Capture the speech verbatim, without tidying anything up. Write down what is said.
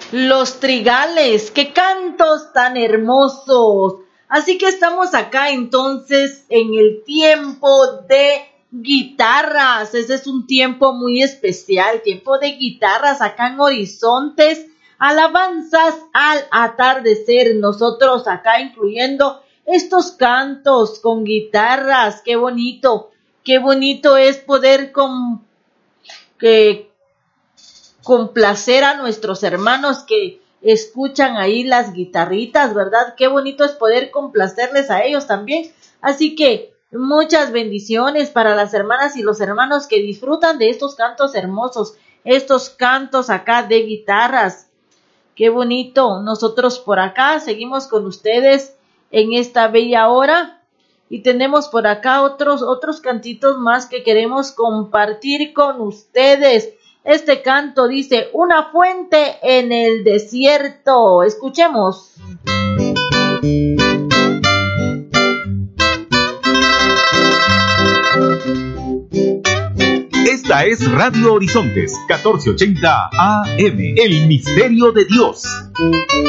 Los trigales, qué cantos tan hermosos. Así que estamos acá entonces en el tiempo de guitarras. Ese es un tiempo muy especial, tiempo de guitarras acá en Horizontes. Alabanzas al atardecer, nosotros acá incluyendo estos cantos con guitarras. Qué bonito, qué bonito es poder con, que, complacer a nuestros hermanos que escuchan ahí las guitarritas, ¿verdad? Qué bonito es poder complacerles a ellos también. Así que muchas bendiciones para las hermanas y los hermanos que disfrutan de estos cantos hermosos, estos cantos acá de guitarras. Qué bonito. Nosotros por acá seguimos con ustedes en esta bella hora y tenemos por acá otros, otros cantitos más que queremos compartir con ustedes. Este canto dice, una fuente en el desierto. Escuchemos. Esta es Radio Horizontes, catorce ochenta A M, El Misterio de Dios.